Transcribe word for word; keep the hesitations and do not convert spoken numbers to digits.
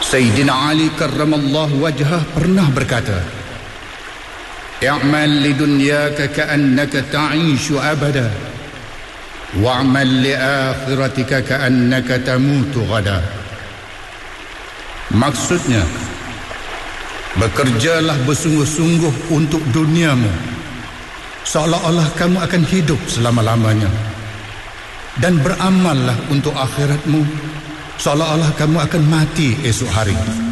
Sayyidina Ali karramallahu wajhah pernah berkata, "I'mal lidunyaka ka'annaka ta'ishu abada, wa'mal li akhiratika ka'annaka tamutu ghada." Maksudnya, bekerjalah bersungguh-sungguh untuk duniamu seolah-olah kamu akan hidup selama-lamanya, dan beramallah untuk akhiratmu seolah-olah kamu akan mati esok hari.